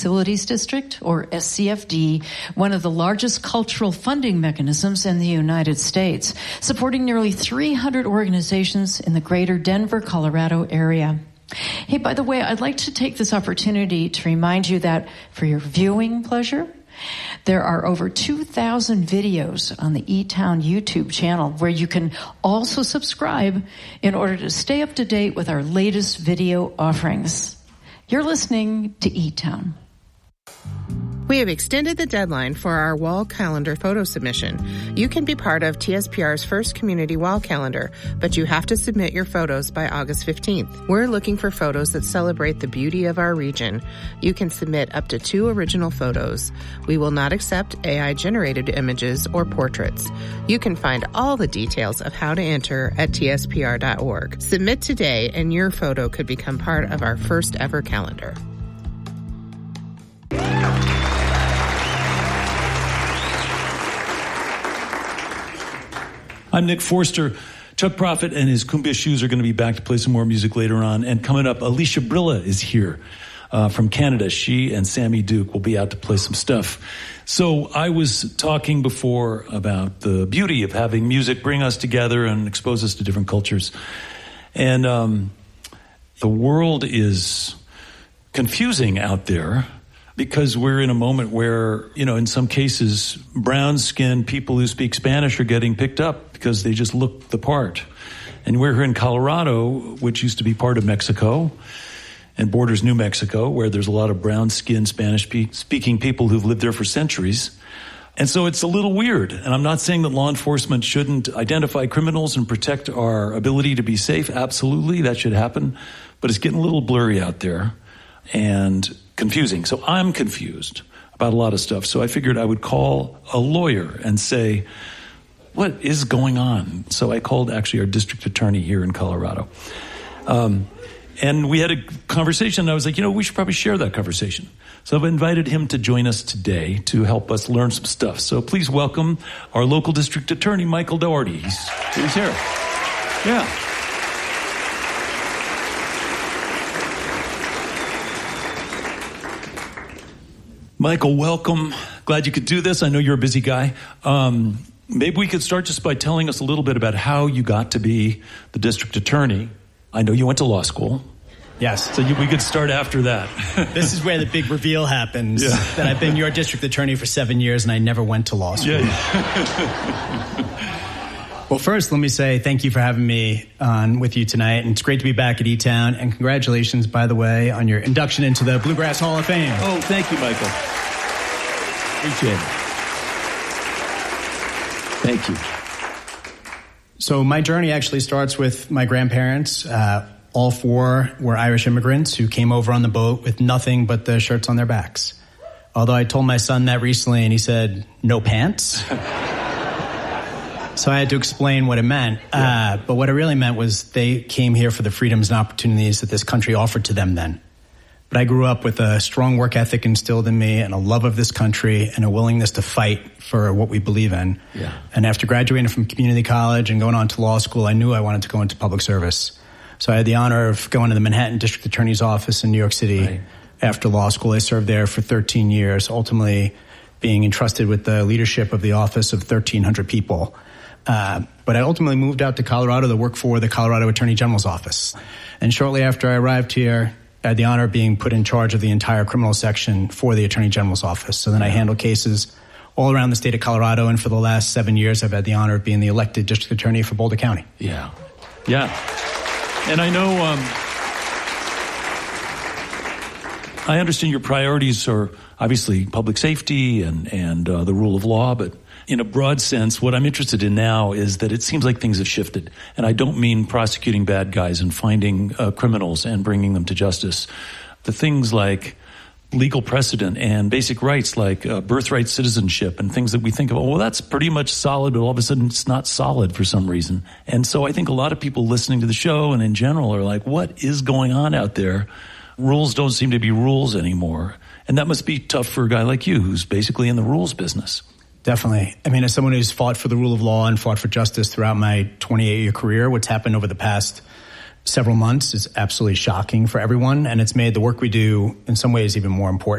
Facilities District, or SCFD, one of the largest cultural funding mechanisms in the United States, supporting nearly 300 organizations in the greater Denver, Colorado area. Hey, by the way, I'd like to take this opportunity to remind you that for your viewing pleasure, there are over 2,000 videos on the eTown YouTube channel where you can also subscribe in order to stay up to date with our latest video offerings. You're listening to eTown. We have extended the deadline for our wall calendar photo submission. You can be part of TSPR's first community wall calendar, but you have to submit your photos by August 15th. We're looking for photos that celebrate the beauty of our region. You can submit up to 2 original photos. We will not accept AI-generated images or portraits. You can find all the details of how to enter at tspr.org. Submit today, and your photo could become part of our first ever calendar. I'm Nick Forster. Chuck Prophet and his Kumbia Shoes are going to be back to play some more music later on. And coming up, Alicia Brilla is here from Canada. She and Sammy Duke will be out to play some stuff. So I was talking before about the beauty of having music bring us together and expose us to different cultures. And the world is confusing out there, because we're in a moment where, in some cases, brown-skinned people who speak Spanish are getting picked up because they just look the part. And we're here in Colorado, which used to be part of Mexico and borders New Mexico, where there's a lot of brown-skinned Spanish-speaking people who've lived there for centuries. And so it's a little weird. And I'm not saying that law enforcement shouldn't identify criminals and protect our ability to be safe. Absolutely, that should happen. But it's getting a little blurry out there and confusing. So I'm confused about a lot of stuff. So I figured I would call a lawyer and say, what is going on? So I called actually our district attorney here in Colorado. And we had a conversation, and I was like, we should probably share that conversation. So I've invited him to join us today to help us learn some stuff. So please welcome our local district attorney, Michael Doherty. He's here. Yeah. Michael, welcome. Glad you could do this. I know you're a busy guy. Maybe we could start just by telling us a little bit about how you got to be the district attorney. I know you went to law school. Yes. So we could start after that. This is where the big reveal happens, that I've been your district attorney for 7 years and I never went to law school. Well, first, let me say thank you for having me on with you tonight. And it's great to be back at eTown. And congratulations, by the way, on your induction into the Bluegrass Hall of Fame. Oh, thank you, Michael. Appreciate it. Thank you. So my journey actually starts with my grandparents. All 4 were Irish immigrants who came over on the boat with nothing but the shirts on their backs. Although I told my son that recently and he said, no pants. So I had to explain what it meant. But what it really meant was they came here for the freedoms and opportunities that this country offered to them then. But I grew up with a strong work ethic instilled in me and a love of this country and a willingness to fight for what we believe in. Yeah. And after graduating from community college and going on to law school, I knew I wanted to go into public service. So I had the honor of going to the Manhattan District Attorney's Office in New York City. Right. After law school. I served there for 13 years, ultimately being entrusted with the leadership of the office of 1,300 people. But I ultimately moved out to Colorado to work for the Colorado Attorney General's office. And shortly after I arrived here, I had the honor of being put in charge of the entire criminal section for the Attorney General's office. So then I handled cases all around the state of Colorado, and for the last 7 years, I've had the honor of being the elected district attorney for Boulder County. Yeah. And I know, I understand your priorities are obviously public safety and the rule of law, but in a broad sense, what I'm interested in now is that it seems like things have shifted. And I don't mean prosecuting bad guys and finding criminals and bringing them to justice. The things like legal precedent and basic rights like birthright citizenship and things that we think of, well, that's pretty much solid, but all of a sudden it's not solid for some reason. And so I think a lot of people listening to the show and in general are like, what is going on out there? Rules don't seem to be rules anymore. And that must be tough for a guy like you who's basically in the rules business. Definitely. I mean, as someone who's fought for the rule of law and fought for justice throughout my 28-year career, what's happened over the past several months is absolutely shocking for everyone, and it's made the work we do in some ways even more important.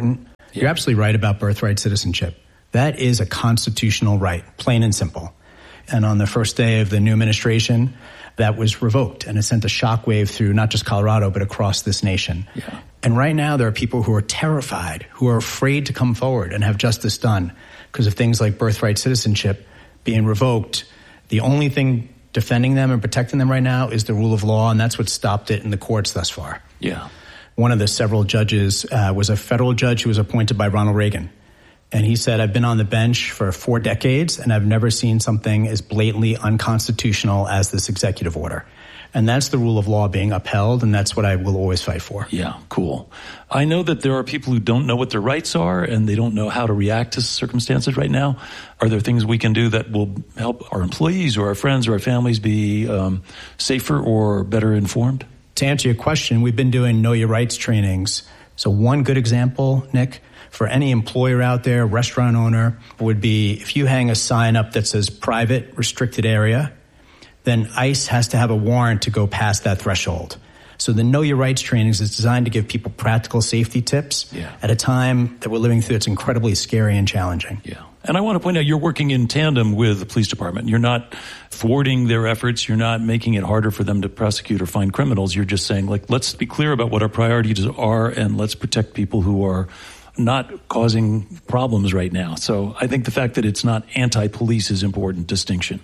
You're absolutely right about birthright citizenship. That is a constitutional right, plain and simple. And on the first day of the new administration, that was revoked, and it sent a shockwave through not just Colorado, but across this nation. Yeah. And right now, there are people who are terrified, who are afraid to come forward and have justice done because of things like birthright citizenship being revoked. The only thing defending them and protecting them right now is the rule of law, and that's what stopped it in the courts thus far. Yeah. One of the several judges was a federal judge who was appointed by Ronald Reagan. And he said, I've been on the bench for 4 decades, and I've never seen something as blatantly unconstitutional as this executive order. And that's the rule of law being upheld, and that's what I will always fight for. Yeah, cool. I know that there are people who don't know what their rights are, and they don't know how to react to circumstances right now. Are there things we can do that will help our employees or our friends or our families be safer or better informed? To answer your question, we've been doing Know Your Rights trainings. So one good example, Nick, for any employer out there, restaurant owner, would be if you hang a sign up that says private restricted area, then ICE has to have a warrant to go past that threshold. So the Know Your Rights trainings is designed to give people practical safety tips at a time that we're living through that's incredibly scary and challenging. Yeah. And I want to point out you're working in tandem with the police department. You're not thwarting their efforts. You're not making it harder for them to prosecute or find criminals. You're just saying, like, let's be clear about what our priorities are and let's protect people who are not causing problems right now. So I think the fact that it's not anti-police is an important distinction.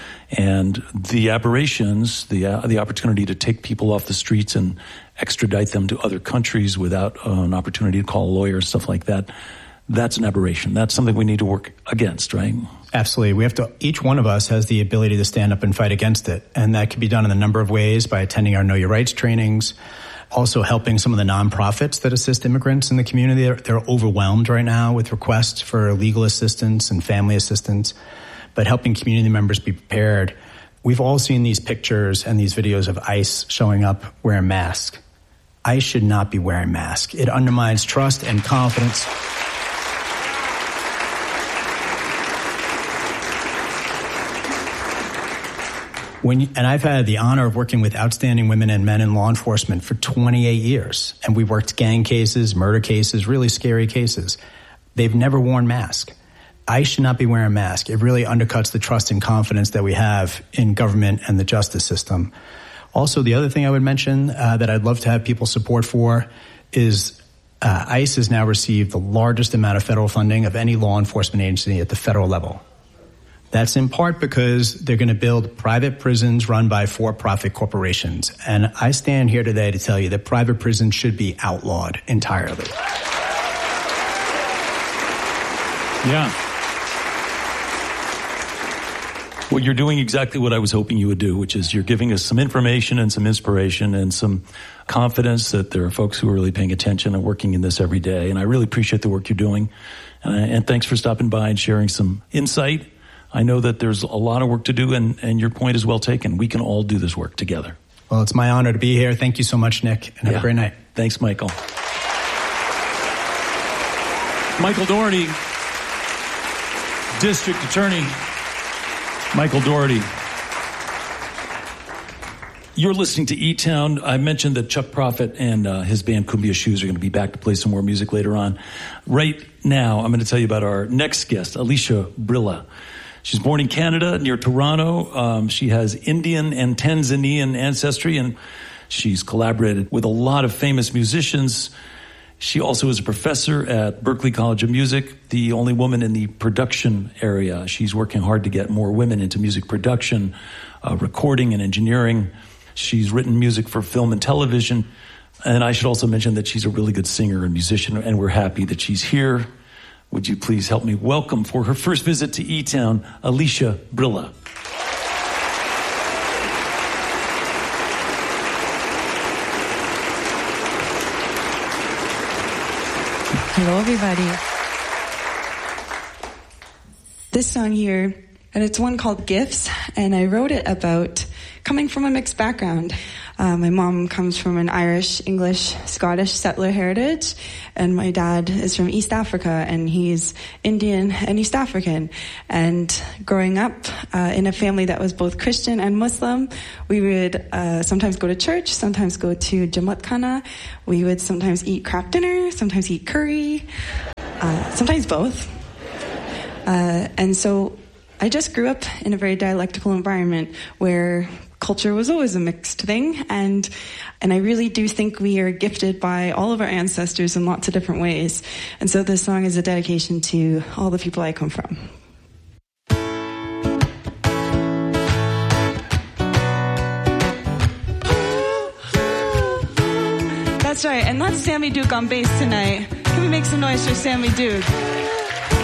And the aberrations, the opportunity to take people off the streets and extradite them to other countries without an opportunity to call a lawyer, stuff like that, that's an aberration. That's something we need to work against, right? Absolutely. We have to, each one of us has the ability to stand up and fight against it. And that can be done in a number of ways by attending our Know Your Rights trainings, also helping some of the nonprofits that assist immigrants in the community. They're overwhelmed right now with requests for legal assistance and family assistance, but helping community members be prepared. We've all seen these pictures and these videos of ICE showing up wearing masks. ICE should not be wearing masks. It undermines trust and confidence. And I've had the honor of working with outstanding women and men in law enforcement for 28 years. And we've worked gang cases, murder cases, really scary cases. They've never worn masks. ICE should not be wearing masks. It really undercuts the trust and confidence that we have in government and the justice system. Also, the other thing I would mention that I'd love to have people support for is ICE has now received the largest amount of federal funding of any law enforcement agency at the federal level. That's in part because they're going to build private prisons run by for-profit corporations. And I stand here today to tell you that private prisons should be outlawed entirely. Yeah. Well, you're doing exactly what I was hoping you would do, which is you're giving us some information and some inspiration and some confidence that there are folks who are really paying attention and working in this every day. And I really appreciate the work you're doing. And thanks for stopping by and sharing some insight. I know that there's a lot of work to do, and your point is well taken. We can all do this work together. Well, it's my honor to be here. Thank you so much, Nick, and have a great night. Thanks, Michael. Michael Doherty, District Attorney. Michael Doherty. You're listening to E-Town. I mentioned that Chuck Prophet and his band Cumbia Shoes are going to be back to play some more music later on. Right now, I'm going to tell you about our next guest, Alicia Brilla. She's born in Canada, near Toronto. She has Indian and Tanzanian ancestry, and she's collaborated with a lot of famous musicians. She also is a professor at Berklee College of Music, the only woman in the production area. She's working hard to get more women into music production, recording and engineering. She's written music for film and television. And I should also mention that she's a really good singer and musician, and we're happy that she's here. Would you please help me welcome for her first visit to E-Town, Alicia Brilla. Hello, everybody. This song here, and it's one called Gifts, and I wrote it about coming from a mixed background. My mom comes from an Irish, English, Scottish settler heritage, and my dad is from East Africa, and he's Indian and East African. And growing up in a family that was both Christian and Muslim, we would sometimes go to church, sometimes go to Jamaat Khana. We would sometimes eat crab dinner, sometimes eat curry. sometimes both. And so I just grew up in a very dialectical environment where culture was always a mixed thing, and I really do think we are gifted by all of our ancestors in lots of different ways. And so this song is a dedication to all the people I come from. That's right, and that's Sammy Duke on bass tonight. Can we make some noise for Sammy Duke?